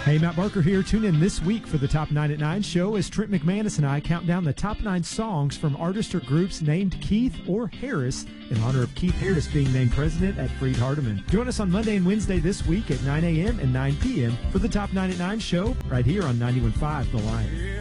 Hey, Matt Barker here. Tune in this week for the Top 9 at 9 show as Trent McManus and I count down the top 9 songs from artists or groups named Keith or Harris in honor of Keith Harris being named president at Freed Hardeman. Join us on Monday and Wednesday this week at 9 a.m. and 9 p.m. for the Top 9 at 9 show right here on 91.5 The Lion.